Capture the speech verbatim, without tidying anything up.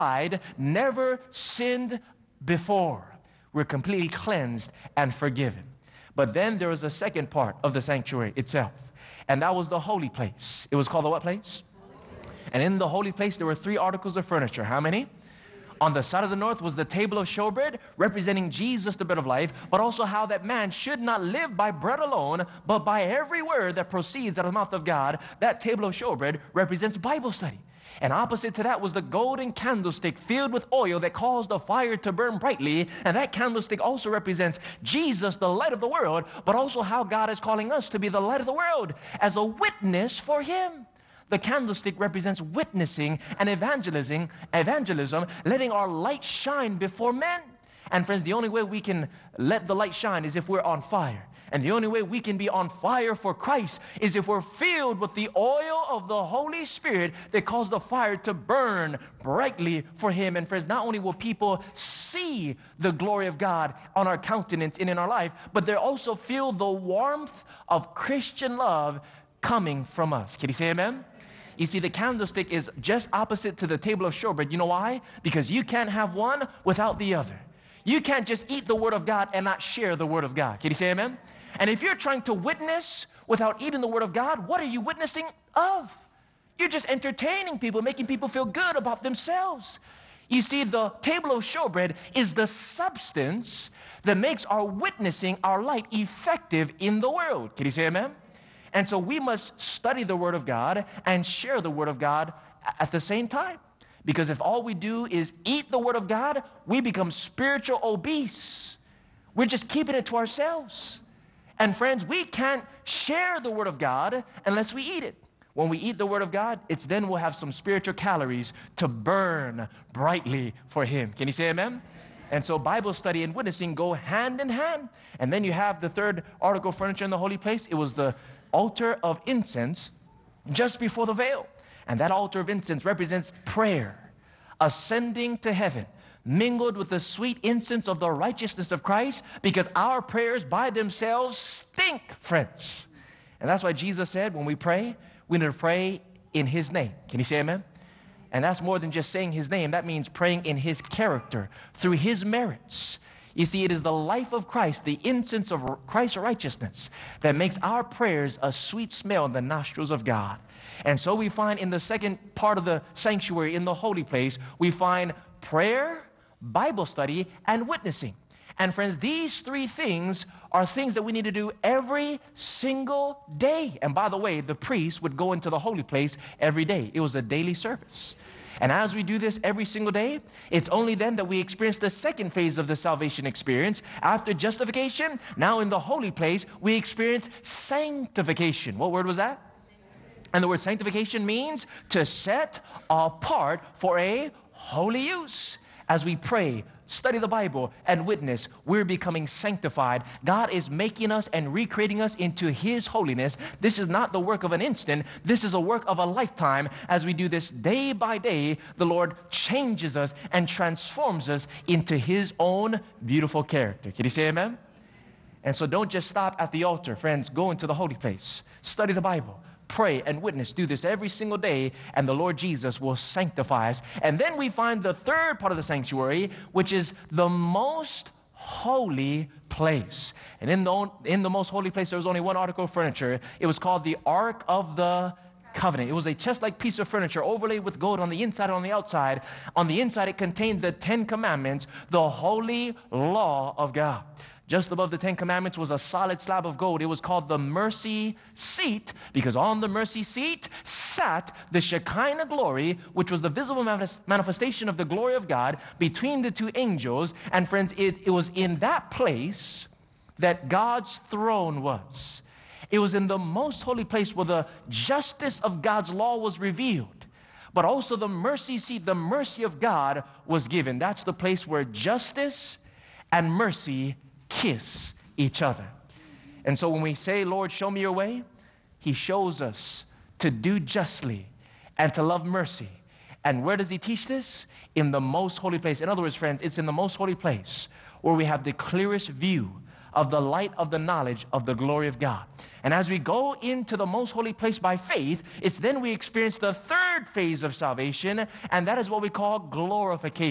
never sinned before. We're completely cleansed and forgiven. But then there was a second part of the sanctuary itself, and that was the holy place. It was called the what place? And in the holy place, there were three articles of furniture. How many? On the side of the north was the table of showbread, representing Jesus, the bread of life, but also how that man should not live by bread alone, but by every word that proceeds out of the mouth of God. That table of showbread represents Bible study. And opposite to that was the golden candlestick filled with oil that caused the fire to burn brightly. And that candlestick also represents Jesus, the light of the world, but also how God is calling us to be the light of the world as a witness for Him. The candlestick represents witnessing and evangelism, evangelism, letting our light shine before men. And friends, the only way we can let the light shine is if we're on fire. And the only way we can be on fire for Christ is if we're filled with the oil of the Holy Spirit that caused the fire to burn brightly for Him. And friends, not only will people see the glory of God on our countenance and in our life, but they'll also feel the warmth of Christian love coming from us. Can you say amen? You see, the candlestick is just opposite to the table of showbread. You know why? Because you can't have one without the other. You can't just eat the Word of God and not share the Word of God. Can you say amen? And if you're trying to witness without eating the Word of God, what are you witnessing of? You're just entertaining people, making people feel good about themselves. You see, the table of showbread is the substance that makes our witnessing, our light, effective in the world. Can you say amen? And so we must study the Word of God and share the Word of God at the same time. Because if all we do is eat the Word of God, we become spiritual obese. We're just keeping it to ourselves. And friends, we can't share the Word of God unless we eat it. When we eat the Word of God, it's then we'll have some spiritual calories to burn brightly for Him. Can you say amen? And so Bible study and witnessing go hand in hand. And then you have the third article of furniture in the holy place. It was the altar of incense just before the veil. And that altar of incense represents prayer, ascending to heaven, mingled with the sweet incense of the righteousness of Christ, because our prayers by themselves stink, friends. And that's why Jesus said when we pray, we need to pray in His name. Can you say amen? And that's more than just saying His name. That means praying in His character, through His merits. You see, it is the life of Christ, the incense of Christ's righteousness, that makes our prayers a sweet smell in the nostrils of God. And so we find in the second part of the sanctuary, in the holy place, we find prayer, Bible study, and witnessing. And friends, these three things are things that we need to do every single day. And by the way, the priest would go into the holy place every day. It was a daily service. And as we do this every single day, it's only then that we experience the second phase of the salvation experience. After justification, now in the holy place, we experience sanctification. What word was that? And the word sanctification means to set apart for a holy use. As we pray, study the Bible, and witness, we're becoming sanctified. God is making us and recreating us into His holiness. This is not the work of an instant. This is a work of a lifetime. As we do this day by day, the Lord changes us and transforms us into His own beautiful character. Can you say amen? And so don't just stop at the altar. Friends, go into the holy place. Study the Bible. Pray and witness. Do this every single day, and the Lord Jesus will sanctify us. And then we find the third part of the sanctuary, which is the most holy place. And in the, in the most holy place, there was only one article of furniture. It was called the Ark of the Covenant. It was a chest-like piece of furniture overlaid with gold on the inside and on the outside. On the inside, it contained the Ten Commandments, the holy law of God. Just above the Ten Commandments was a solid slab of gold. It was called the mercy seat, because on the mercy seat sat the Shekinah glory, which was the visible manifestation of the glory of God between the two angels. And friends, it, it was in that place that God's throne was. It was in the most holy place where the justice of God's law was revealed, but also the mercy seat, the mercy of God was given. That's the place where justice and mercy kiss each other. And so when we say, Lord, show me your way, He shows us to do justly and to love mercy. And where does He teach this? In the most holy place. In other words, friends, it's in the most holy place where we have the clearest view of the light of the knowledge of the glory of God. And as we go into the most holy place by faith, it's then we experience the third phase of salvation, and that is what we call glorification.